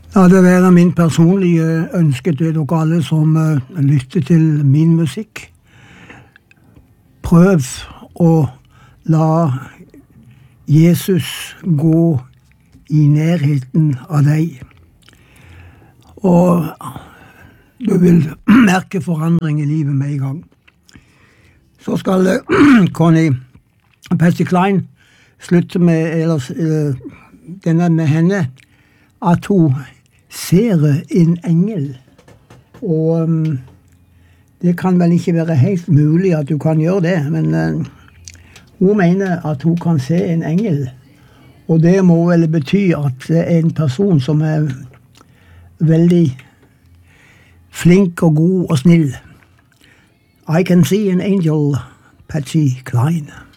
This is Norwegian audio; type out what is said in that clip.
Ja, det være min personlige ønske til dere alle som lytter til min musikk. Prøv å la Jesus gå i nærheten av deg. Og du vil merke forandring i livet med en gang. Så skal Connie Patsy Cline slutte med, denne med henne, at hun ser en engel. Og det kan vel ikke være helt mulig at du kan gjøre det, men hun mener at hun kan se en engel. Og det må vel bety at det er en person som er veldig flink og god og snill. I can see an angel, Patsy Cline.